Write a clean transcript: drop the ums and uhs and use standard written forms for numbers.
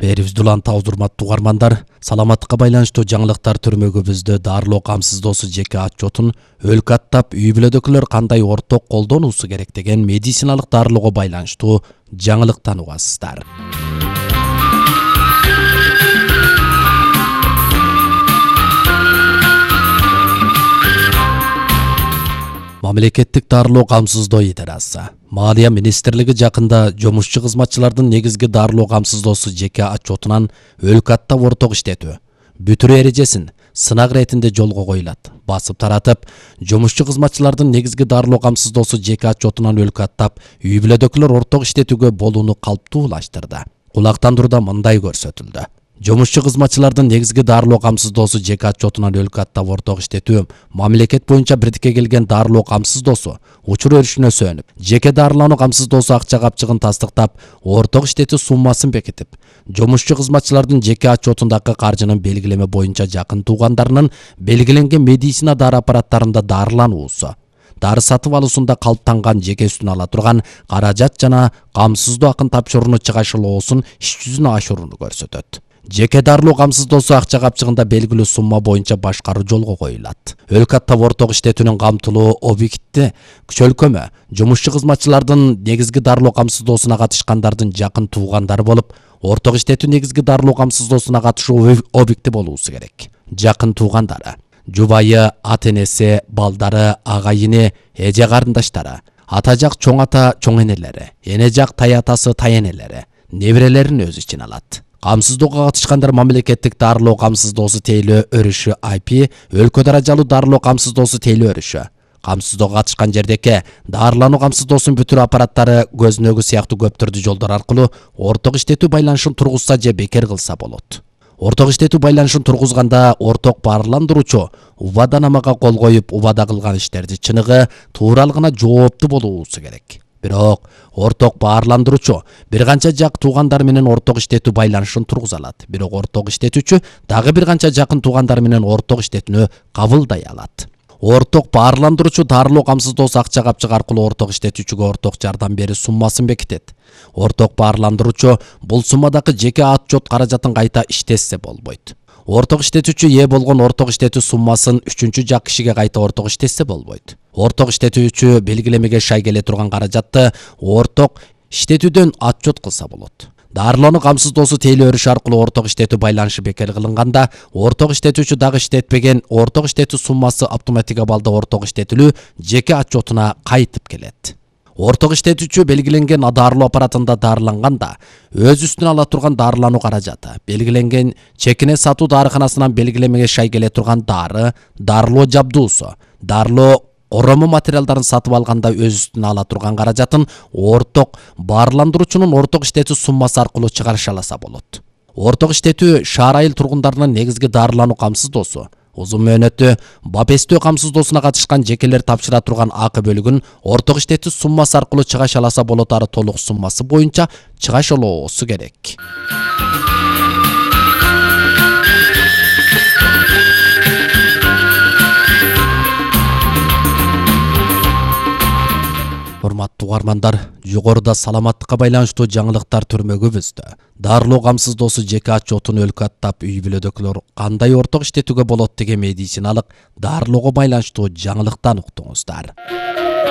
Берибизди улантабыз урматтуу угармандар. Саламаттыкка байланыштуу жаңылыктар түрмөгүбүздө дарылоо камсыздоосу жеке отчетун өлкө аттап үй бүлөдөгүлөр кандай орток колдонуусу керек деген медициналык дарылоого байланыштуу жаңылыктан угасыздар. Мамлекеттик дарылоо камсыздоо идарасы. Малия министрлиги жакында жумушчу кызматчылардын негизги дарылоо камсыздоосу жеке отчетунан өлкө аттап орток иштетүү, бүтүрүү эрежесин сынак иретинде жолго коюлат. Басып таратып, жумушчу кызматчылардын негизги дарылоо камсыздоосу жеке отчетунан өлкө аттап үй бүлөдөгүлөр орток иштетүүгө болууну калптуулаштырды. Кулактандырууда мындай көрсөтүлдү. Жумушчу кызматчылардын негизги дарылоо камсыздоосу жеке отчетунан өлкө аттап орток иштетүү мамлекет боюнча бирдикке келген дарылоо камсыздоосу учур өрүшүнө сөнүп, жеке дарылануу камсыздоосу акча капчыгын тастыктап, орток иштетүү суммасын бекитип, жумушчу кызматчылардын жеке отчетундагы каржынын белгилеме боюнча жакын туугандарынын белгиленген медицина дары аппараттарында дарылануусу, дары сатып алуусунда калыптанган жеке үстүнө ала турган каражат жана камсыздоо акын тапшырууну чыгашылоосун иш жүзүнө ашырууну көрсөтөт. Жеке дарылоо камсыздоосу акча капчыгында белгилүү сумма боюнча башкаруу жолго коюлат. Өлкө аттап орток иштетүүнүн камтылуу объекти чөлкөмө жумушчу кызматчылардын негизги дарылоо камсыздоосуна катышкандардын жакын туугандары болуп, орток иштетүү негизги дарылоо камсыздоосуна катышуу объекти болуусу керек. Жакын туугандары, жубайы, ата энеси, балдары, агайыны, эже карындаштары, ата жак чоң ата, чоң энелери, эне жак тай атасы, тай энелери, неберелерин өз ичине алат. Камсыздоого катышкандар мамлекеттик дарылоо камсыздоосу тейлөө өрүшү IP, өлкө даражалуу дарылоо камсыздоосу тейлөө өрүшү. Камсыздоого катышкан жердеки дарылануу камсыздоосун бүтүрүү аппараттары көзүнөгү сыяктуу көп түрдүү жолдор аркылуу орток иштетүү байланышын тургузса же бекер кылса болот. Орток иштетүү байланышын тургузганда орток баарландыруучу убаданамага кол коюп, убада кылган иштерди чыныгы, тууралыгына жооптуу болуусу керек. Бирок орток баарландыруучу бир канча жак туугандар менен орток иштетүү байланышын тургуза алат. Бирок орток иштетүүчү дагы бир канча жакын туугандар менен орток иштетүүнү кабылдай алат. Орток баарландыруучу дарылоо камсыздоосу акча капчык аркылуу орток иштетүүчүгө орток жардам берүү суммасын бекитет. Орток баарландыруучу бул суммадагы жеке отчет каражатын кайта иштетсе болбойт. Орток иштетүүчү ээ болгон орток иштетүү суммасын үчүнчү жак кишиге кайта орток иштетсе болбойт. Орток иштетүүчү белгилемеге шай келе турган каражатты орток иштетүүдөн отчет кылса болот. Дарылануу камсыздоосу тейлөө өрүшү аркылуу орток иштетүү байланышы бекер кылынганда, орток иштетүүчү дагы иштетпеген орток иштетүү суммасы автоматик абалда орток иштетилүү жеке отчетуна кайтып келет. Орток иштетүүчү белгиленген дарылоо аппаратында дарыланганда, өз үстүнө ала турган дарылануу каражаты, белгиленген чекине сатуу дарыканасынан белгилемеге шай келе турган дары, дарылоо жабдуусу, дарылоо коромо материалдарын сатып алганда өз үстүнө ала турган каражатын орток баарландыруучунун орток иштетүү суммасы аркылуу чыгарыша алса болот. Орток иштетүү шаар айыл тургундарынын негизги дарылануу камсыздоосу, узун мөөнөттүү бапестөө камсыздоосуна катышкан жекелер тапшыра турган акы бөлүгүн орток иштетүү суммасы аркылуу чыгаша алса болот, ары толук суммасы боюнча чыгашалоосу керек. Урматтуу угармандар, жогоруда саламаттыкка байланыштуу жаңылыктар түрмөгүбүздө дарылоо камсыздоосу жеке отчетун өлкө аттап үй бүлөдөгүлөр кандай орток иштетүүгө болот деген медициналык дарылоого байланыштуу жаңылыктан уктуңуздар.